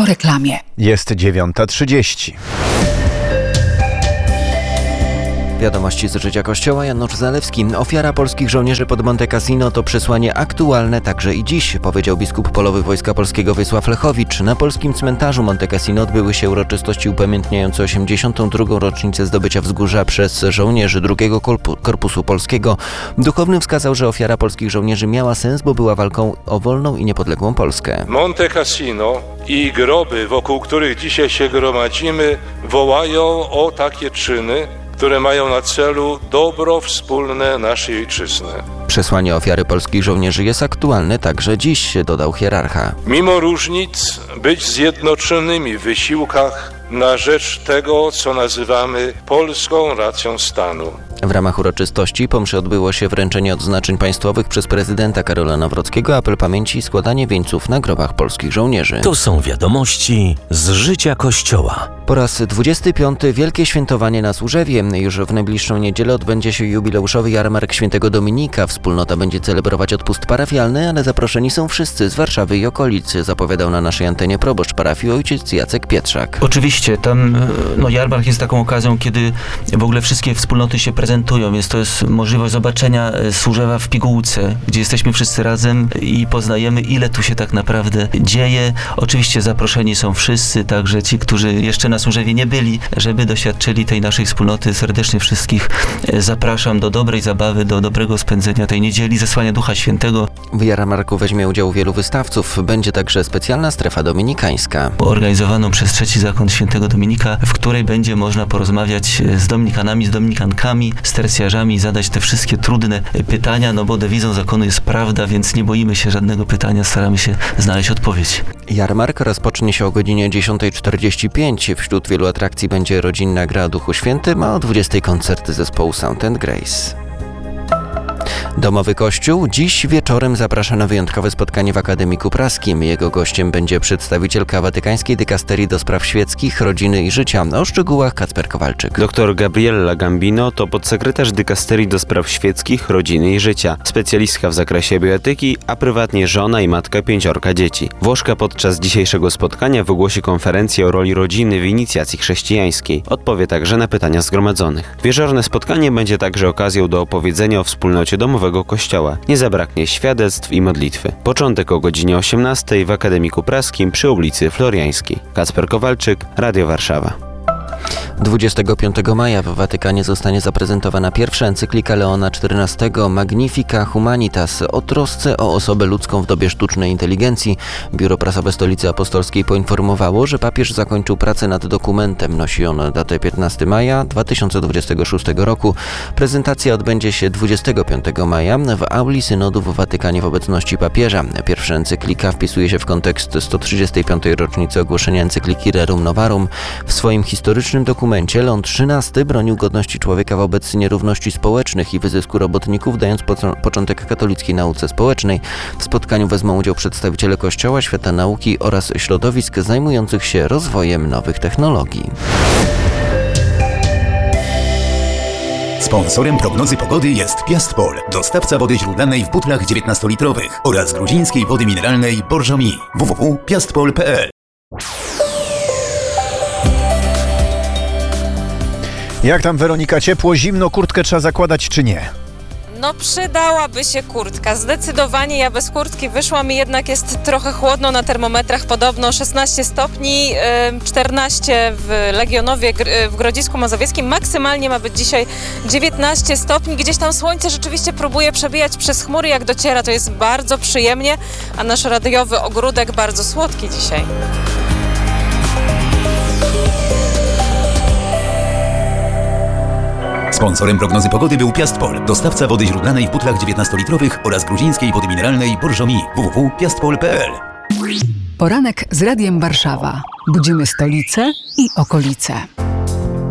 reklamie. Jest 9:30. Wiadomości z życia Kościoła. Janusz Zalewski. Ofiara polskich żołnierzy pod Monte Cassino to przesłanie aktualne także i dziś, powiedział biskup polowy Wojska Polskiego Wiesław Lechowicz. Na polskim cmentarzu Monte Cassino odbyły się uroczystości upamiętniające 82. rocznicę zdobycia wzgórza przez żołnierzy II Korpusu Polskiego. Duchowny wskazał, że ofiara polskich żołnierzy miała sens, bo była walką o wolną i niepodległą Polskę. Monte Cassino i groby, wokół których dzisiaj się gromadzimy, wołają o takie czyny, które mają na celu dobro wspólne naszej ojczyzny. Przesłanie ofiary polskich żołnierzy jest aktualne także dziś, dodał hierarcha. Mimo różnic być zjednoczonymi w wysiłkach na rzecz tego, co nazywamy polską racją stanu. W ramach uroczystości po mszy odbyło się wręczenie odznaczeń państwowych przez prezydenta Karola Nawrockiego, apel pamięci i składanie wieńców na grobach polskich żołnierzy. To są wiadomości z życia Kościoła. Po raz 25. wielkie świętowanie na Służewie. Już w najbliższą niedzielę odbędzie się jubileuszowy jarmark Świętego Dominika. Wspólnota będzie celebrować odpust parafialny, ale zaproszeni są wszyscy z Warszawy i okolicy, zapowiadał na naszej antenie proboszcz parafii ojciec Jacek Pietrzak. Oczywiście, tam jarmark jest taką okazją, kiedy w ogóle wszystkie wspólnoty się prezentują, więc to jest możliwość zobaczenia Służewa w pigułce, gdzie jesteśmy wszyscy razem i poznajemy, ile tu się tak naprawdę dzieje. Oczywiście zaproszeni są wszyscy, także ci, którzy jeszcze na Służewie nie byli, żeby doświadczyli tej naszej wspólnoty. Serdecznie wszystkich zapraszam do dobrej zabawy, do dobrego spędzenia tej niedzieli, zesłania Ducha Świętego. W jarmarku weźmie udział wielu wystawców. Będzie także specjalna strefa dominikańska. Organizowaną przez Trzeci Zakon Świętego Dominika, w której będzie można porozmawiać z dominikanami, z dominikankami, z tercjarzami, zadać te wszystkie trudne pytania, bo dewizą zakonu jest prawda, więc nie boimy się żadnego pytania, staramy się znaleźć odpowiedź. Jarmark rozpocznie się o godzinie 10:45. Wśród wielu atrakcji będzie rodzinna gra Duchu Świętym, a o 20:00 koncerty zespołu Sound & Grace. Domowy Kościół dziś wieczorem zaprasza na wyjątkowe spotkanie w Akademiku Praskim. Jego gościem będzie przedstawicielka Watykańskiej Dykasterii do Spraw Świeckich, Rodziny i Życia. O szczegółach Kacper Kowalczyk. Dr Gabriella Gambino to podsekretarz Dykasterii do Spraw Świeckich, Rodziny i Życia, specjalistka w zakresie bioetyki, a prywatnie żona i matka 5 dzieci. Włoszka podczas dzisiejszego spotkania wygłosi konferencję o roli rodziny w inicjacji chrześcijańskiej. Odpowie także na pytania zgromadzonych. Wieczorne spotkanie będzie także okazją do opowiedzenia o wspólnocie domowego Kościoła. Nie zabraknie świadectw i modlitwy. Początek o godzinie 18:00 w Akademiku Praskim przy ulicy Floriańskiej. Kacper Kowalczyk, Radio Warszawa. 25 maja w Watykanie zostanie zaprezentowana pierwsza encyklika Leona XIV Magnifica Humanitas o trosce o osobę ludzką w dobie sztucznej inteligencji. Biuro Prasowe Stolicy Apostolskiej poinformowało, że papież zakończył pracę nad dokumentem. Nosi on datę 15 maja 2026 roku. Prezentacja odbędzie się 25 maja w auli synodu w Watykanie w obecności papieża. Pierwsza encyklika wpisuje się w kontekst 135. rocznicy ogłoszenia encykliki Rerum Novarum. W swoim historycznym dokumencie Leon XIII bronił godności człowieka wobec nierówności społecznych i wyzysku robotników, dając początek katolickiej nauce społecznej. W spotkaniu wezmą udział przedstawiciele Kościoła, świata nauki oraz środowisk zajmujących się rozwojem nowych technologii. Sponsorem prognozy pogody jest Piastpol, dostawca wody źródlanej w butlach 19-litrowych oraz gruzińskiej wody mineralnej Borżomi. www.piastpol.pl. Jak tam, Weronika, ciepło, zimno, kurtkę trzeba zakładać czy nie? No przydałaby się kurtka, zdecydowanie. Ja bez kurtki wyszłam i jednak jest trochę chłodno na termometrach, podobno 16 stopni, 14 w Legionowie w Grodzisku Mazowieckim, maksymalnie ma być dzisiaj 19 stopni. Gdzieś tam słońce rzeczywiście próbuje przebijać przez chmury, jak dociera, to jest bardzo przyjemnie, a nasz radiowy ogródek bardzo słodki dzisiaj. Sponsorem prognozy pogody był Piastpol, dostawca wody źródlanej w butlach 19-litrowych oraz gruzińskiej wody mineralnej Borżomi. www.piastpol.pl. Poranek z Radiem Warszawa. Budzimy stolicę i okolice.